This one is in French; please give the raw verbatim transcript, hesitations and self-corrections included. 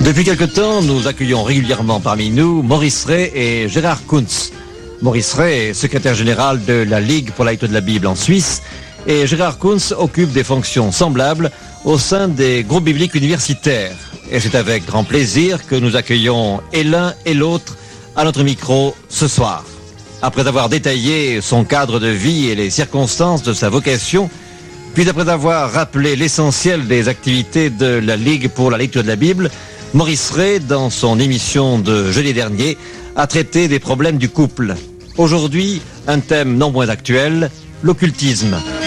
Depuis quelque temps, nous accueillons régulièrement parmi nous Maurice Rey et Gérard Kunz. Maurice Rey est secrétaire général de la Ligue pour la lecture de la Bible en Suisse et Gérard Kunz occupe des fonctions semblables au sein des groupes bibliques universitaires. Et c'est avec grand plaisir que nous accueillons et l'un et l'autre à notre micro ce soir. Après avoir détaillé son cadre de vie et les circonstances de sa vocation, puis après avoir rappelé l'essentiel des activités de la Ligue pour la lecture de la Bible, Maurice Rey, dans son émission de jeudi dernier, a traité des problèmes du couple. Aujourd'hui, un thème non moins actuel, l'occultisme.